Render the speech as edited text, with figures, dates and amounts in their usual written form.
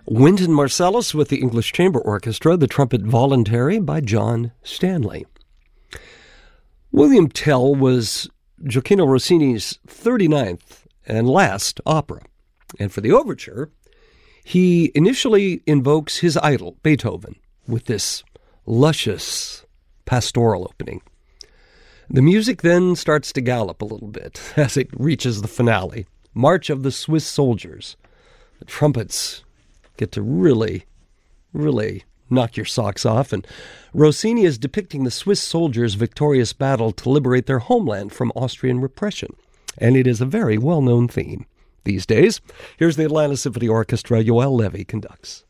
Wynton Marsalis with the English Chamber Orchestra, the trumpet Voluntary by John Stanley. William Tell was Gioacchino Rossini's 39th and last opera. And for the overture, he initially invokes his idol, Beethoven, with this luscious pastoral opening. The music then starts to gallop a little bit as it reaches the finale, March of the Swiss Soldiers. The trumpets get to really knock your socks off, and Rossini is depicting the Swiss soldiers' victorious battle to liberate their homeland from Austrian repression. And it is a very well-known theme these days. Here's the Atlanta Symphony Orchestra. Yoel Levy conducts.